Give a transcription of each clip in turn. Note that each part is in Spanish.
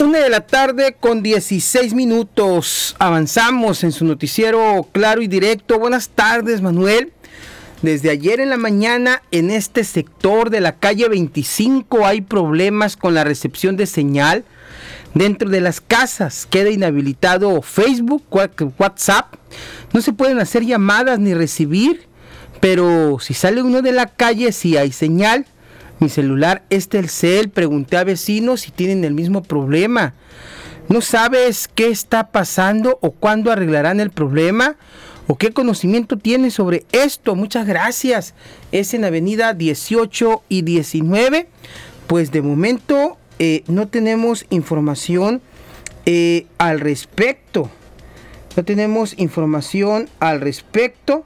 1:16 p.m. Avanzamos en su noticiero claro y directo. Buenas tardes, Manuel. Desde ayer en la mañana en este sector de la calle 25 hay problemas con la recepción de señal dentro de las casas. Queda inhabilitado Facebook, WhatsApp. No se pueden hacer llamadas ni recibir, pero si sale uno de la calle sí hay señal. Mi celular es Telcel. Pregunté a vecinos si tienen el mismo problema. ¿No sabes qué está pasando o cuándo arreglarán el problema? ¿O qué conocimiento tienes sobre esto? Muchas gracias. Es en Avenida 18 y 19. Pues de momento no tenemos información al respecto. No tenemos información al respecto.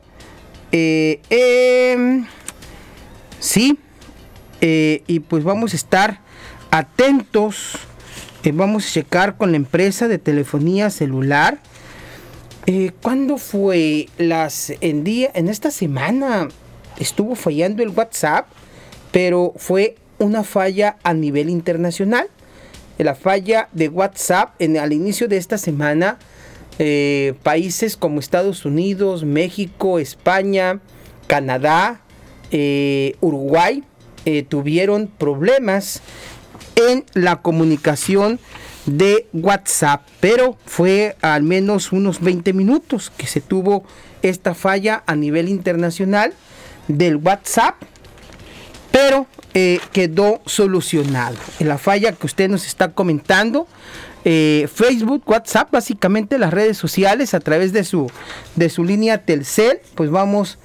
Sí. Y pues vamos a estar atentos. Vamos a checar con la empresa de telefonía celular. ¿Cuándo fue? En esta semana estuvo fallando el WhatsApp, pero fue una falla a nivel internacional. La falla de WhatsApp al inicio de esta semana, países como Estados Unidos, México, España, Canadá, Uruguay, tuvieron problemas en la comunicación de WhatsApp, pero fue al menos unos 20 minutos que se tuvo esta falla a nivel internacional del WhatsApp, pero quedó solucionado. La falla que usted nos está comentando, Facebook, WhatsApp, básicamente las redes sociales a través de su línea Telcel, pues vamos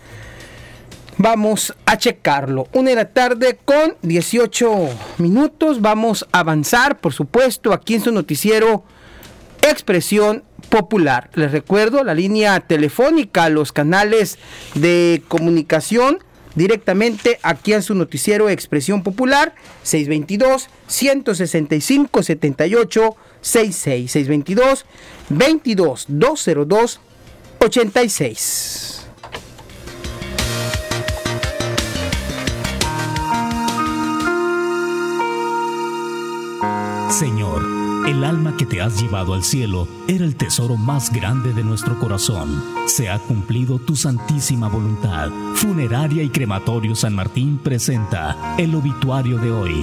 a checarlo. 1:18 p.m. Vamos a avanzar, por supuesto, aquí en su noticiero Expresión Popular. Les recuerdo la línea telefónica, los canales de comunicación directamente aquí en su noticiero Expresión Popular: 622-165-7866, 622-22-202-86. Señor, el alma que te has llevado al cielo era el tesoro más grande de nuestro corazón. Se ha cumplido tu santísima voluntad. Funeraria y Crematorio San Martín presenta el obituario de hoy.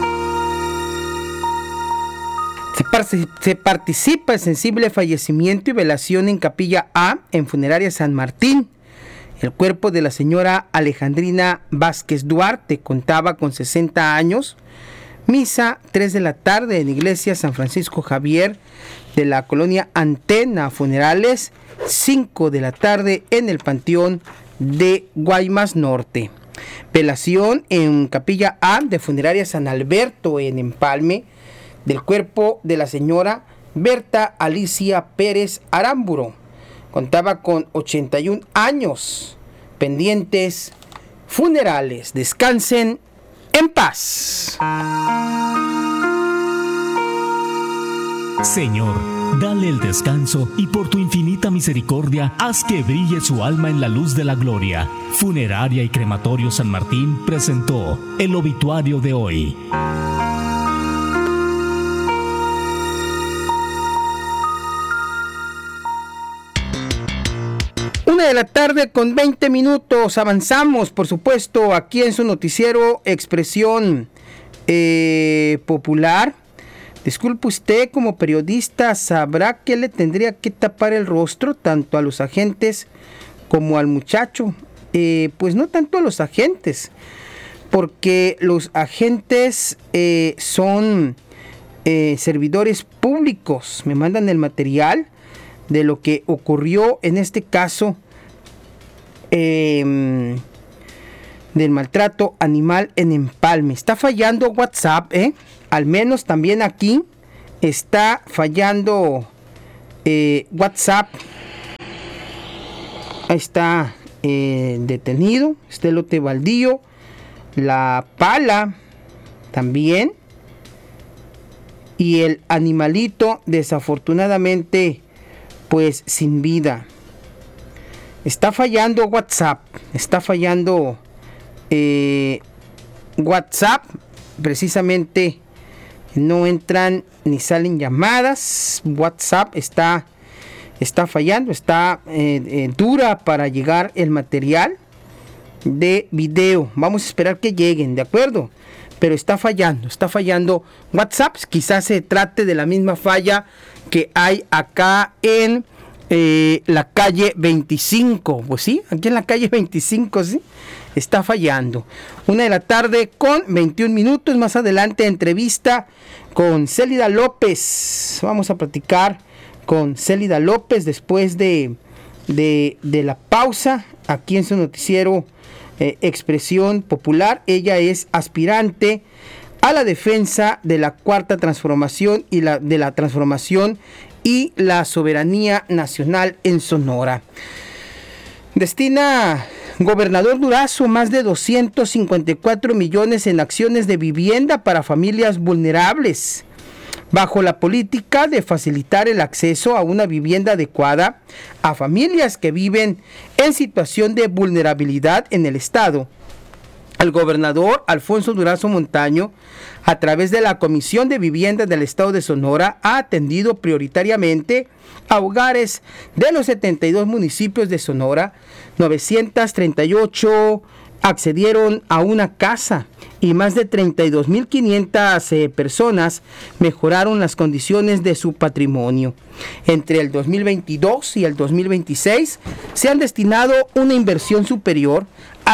Se participa en sensible fallecimiento y velación en Capilla A en Funeraria San Martín. El cuerpo de la señora Alejandrina Vázquez Duarte contaba con 60 años. Misa 3 de la tarde en Iglesia San Francisco Javier de la colonia Antena. Funerales 5 de la tarde en el Panteón de Guaymas Norte. Velación en Capilla A de Funeraria San Alberto en Empalme del cuerpo de la señora Berta Alicia Pérez Aramburo. Contaba con 81 años. Pendientes funerales. Descansen en paz. Señor, dale el descanso y por tu infinita misericordia haz que brille su alma en la luz de la gloria. Funeraria y Crematorio San Martín presentó el obituario de hoy. 1:20 p.m. Avanzamos, por supuesto, aquí en su noticiero Expresión Popular. Disculpe usted, como periodista, ¿sabrá que le tendría que tapar el rostro tanto a los agentes como al muchacho? Pues no tanto a los agentes, porque los agentes son servidores públicos. Me mandan el material de lo que ocurrió en este caso del maltrato animal en Empalme. Está fallando WhatsApp, al menos también aquí está fallando WhatsApp. Ahí está detenido. Este lote baldío, la pala también, y el animalito desafortunadamente pues sin vida. Está fallando WhatsApp, WhatsApp precisamente no entran ni salen llamadas. WhatsApp está fallando, está dura para llegar el material de video. Vamos a esperar que lleguen, ¿de acuerdo? Pero está fallando WhatsApp. Quizás se trate de la misma falla que hay acá en la calle 25. Pues sí, aquí en la calle 25, sí, está fallando. 1:00 con 21 minutos. Más adelante, entrevista con Célida López. Vamos a platicar con Célida López después de la pausa aquí en su noticiero Expresión Popular. Ella es aspirante a la defensa de la Cuarta Transformación y de la transformación y la soberanía nacional en Sonora. Destina gobernador Durazo más de 254 millones en acciones de vivienda para familias vulnerables, bajo la política de facilitar el acceso a una vivienda adecuada a familias que viven en situación de vulnerabilidad en el estado. El gobernador Alfonso Durazo Montaño, a través de la Comisión de Vivienda del Estado de Sonora, ha atendido prioritariamente a hogares de los 72 municipios de Sonora. 938 accedieron a una casa y más de 32.500 personas mejoraron las condiciones de su patrimonio. Entre el 2022 y el 2026 se han destinado una inversión superior a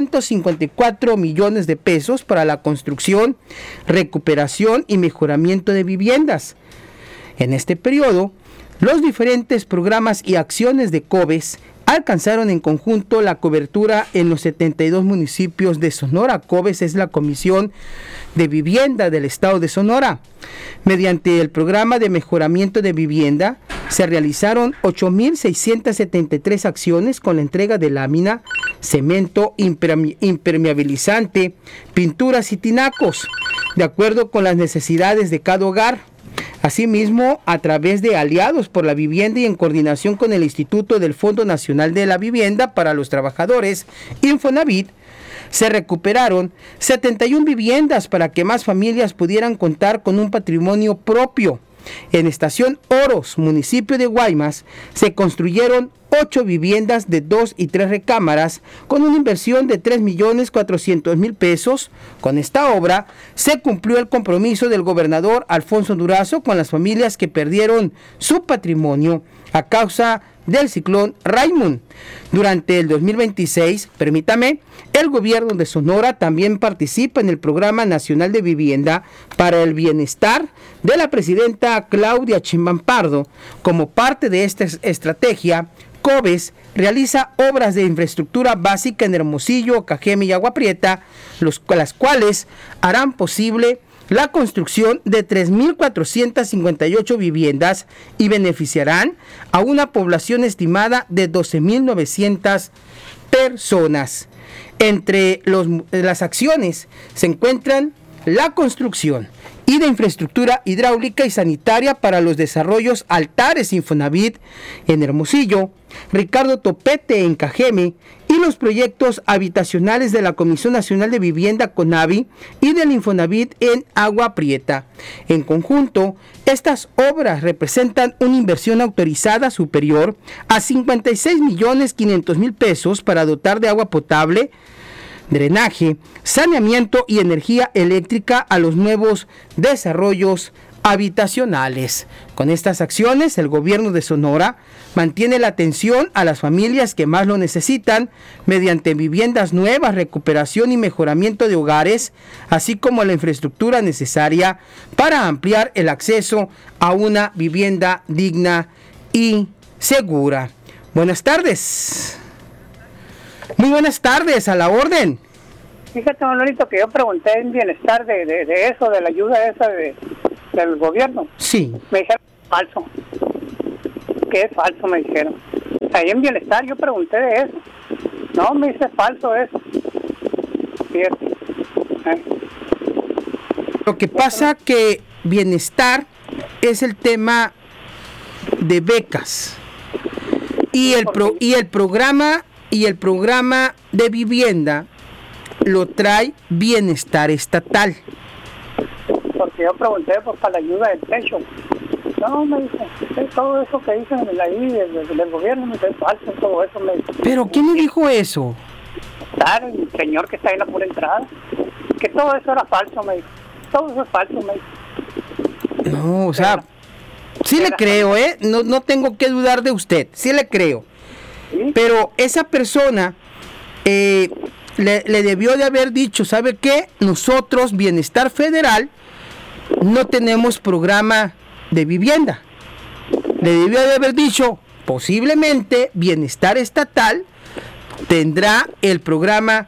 254 millones de pesos para la construcción, recuperación y mejoramiento de viviendas. En este periodo, los diferentes programas y acciones de COBES alcanzaron en conjunto la cobertura en los 72 municipios de Sonora. COBES es la Comisión de Vivienda del Estado de Sonora. Mediante el programa de mejoramiento de vivienda, se realizaron 8.673 acciones con la entrega de lámina, cemento impermeabilizante, pinturas y tinacos, de acuerdo con las necesidades de cada hogar. Asimismo, a través de Aliados por la Vivienda y en coordinación con el Instituto del Fondo Nacional de la Vivienda para los Trabajadores, Infonavit, se recuperaron 71 viviendas para que más familias pudieran contar con un patrimonio propio. En Estación Oros, municipio de Guaymas, se construyeron 8 viviendas de 2 y 3 recámaras con una inversión de 3.400.000 pesos. Con esta obra se cumplió el compromiso del gobernador Alfonso Durazo con las familias que perdieron su patrimonio a causa del ciclón Raymond. Durante el 2026, el gobierno de Sonora también participa en el Programa Nacional de Vivienda para el Bienestar de la presidenta Claudia Sheinbaum Pardo. Como parte de esta estrategia, COBES realiza obras de infraestructura básica en Hermosillo, Cajeme y Agua Prieta, las cuales harán posible la construcción de 3.458 viviendas y beneficiarán a una población estimada de 12.900 personas. Entre las acciones se encuentran la construcción y de infraestructura hidráulica y sanitaria para los desarrollos Altares Infonavit en Hermosillo, Ricardo Topete en Cajeme y los proyectos habitacionales de la Comisión Nacional de Vivienda CONAVI y del Infonavit en Agua Prieta. En conjunto, estas obras representan una inversión autorizada superior a 56.500.000 pesos para dotar de agua potable, drenaje, saneamiento y energía eléctrica a los nuevos desarrollos habitacionales. Con estas acciones, el gobierno de Sonora mantiene la atención a las familias que más lo necesitan mediante viviendas nuevas, recuperación y mejoramiento de hogares, así como la infraestructura necesaria para ampliar el acceso a una vivienda digna y segura. Buenas tardes. Muy buenas tardes, a la orden. Fíjate, Manolito, que yo pregunté en Bienestar de eso, de la ayuda esa del gobierno. Sí. Me dijeron falso. Que es falso, me dijeron. Ahí en Bienestar yo pregunté de eso. No, me dice falso eso. Fíjate. Lo que pasa que Bienestar es el tema de becas. Y el programa de vivienda lo trae Bienestar Estatal. porque yo pregunté pues, para la ayuda del techo. No, me dice, todo eso que dicen ahí del gobierno, me dice, es falso, todo eso me dice. ¿Pero quién le dijo eso? El señor que está ahí en la pura entrada, que todo eso era falso, me dijo. Todo eso es falso, me dijo. No, o sea, sí le creo, no tengo que dudar de usted, sí le creo. ¿Sí? Pero esa persona le debió de haber dicho, ¿sabe qué? Nosotros, Bienestar Federal, no tenemos programa de vivienda. Le debió de haber dicho, posiblemente Bienestar Estatal tendrá el programa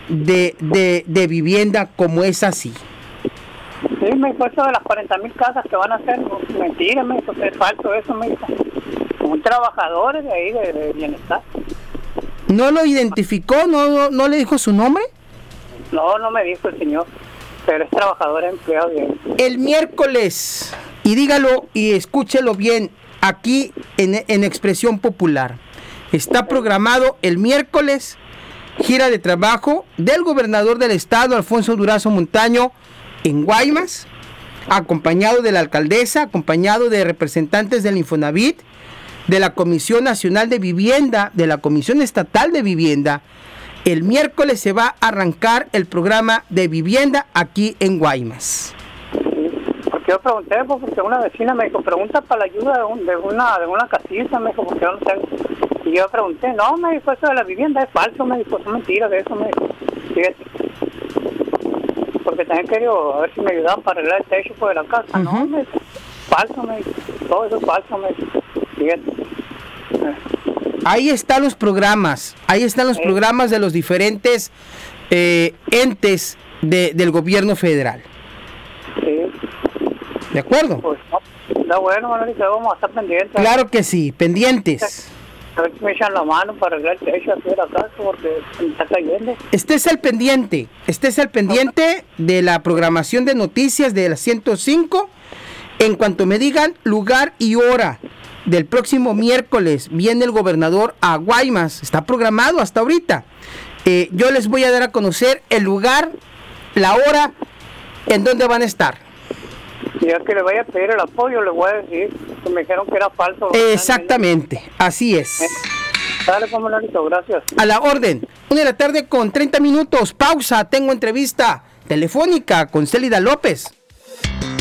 de vivienda como es así. Sí, me dijo eso de las 40,000 casas que van a hacer, mentira, me dijo, es falso eso, me dijo. Son trabajadores de ahí, de Bienestar. ¿No lo identificó? ¿No le dijo su nombre? No, no me dijo el señor, pero es trabajador empleado de ahí. El miércoles, y dígalo y escúchelo bien, aquí en Expresión Popular, está programado el miércoles gira de trabajo del gobernador del estado, Alfonso Durazo Montaño, en Guaymas, acompañado de la alcaldesa, acompañado de representantes del Infonavit, de la Comisión Nacional de Vivienda, de la Comisión Estatal de Vivienda. El miércoles se va a arrancar el programa de vivienda aquí en Guaymas. Sí, porque yo pregunté, pues, porque una vecina me dijo, pregunta para la ayuda de una casita, me dijo, porque yo no tengo. Y yo pregunté, no, me dijo, eso de la vivienda es falso, me dijo, es mentira de eso, me dijo. Fíjate. Porque también quería a ver si me ayudaban para arreglar el techo de la casa. No, me dijo, falso, me dijo, todo eso es falso, me dijo. Fíjate. Ahí están los programas, programas de los diferentes entes del gobierno federal. Sí. ¿De acuerdo? Pues no, está bueno, Manolito, vamos a estar pendientes. Claro que sí, pendientes. A ver si me echan la mano para arreglar el techo aquí de la casa porque se me está cayendo. Estés al pendiente de la programación de noticias de la 105. En cuanto me digan lugar y hora del próximo miércoles, viene el gobernador a Guaymas, está programado hasta ahorita. Yo les voy a dar a conocer el lugar, la hora, en donde van a estar. Y ya que le vaya a pedir el apoyo, le voy a decir que me dijeron que era falso. Exactamente, así es. Dale, Manolito, gracias. A la orden, 1:30 p.m, pausa, tengo entrevista telefónica con Célida López.